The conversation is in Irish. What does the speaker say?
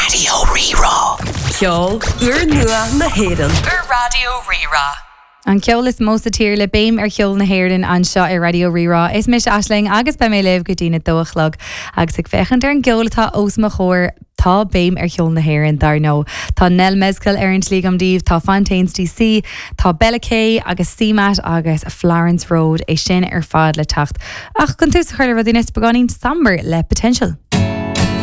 Radio Rerá. Ceol gur nua na héireann. Radio Rerá. An ceol is mósta tír le béim ceol na héireann an seo I Radio Rerá. Is mis Aisling agus be mé leh go dtína dóchlog agus ag fechan ar an ceol atá osma chóir tá béim ceol na héireann dar nó. Tá Nel Mezcal ar an slí am díobh, tá Fontaines DC, tá Bellacay agus CMAT agus Florence Road é sin ar fad le tacht. Ach chun tús chuir a dtíine beganín sambar le potential.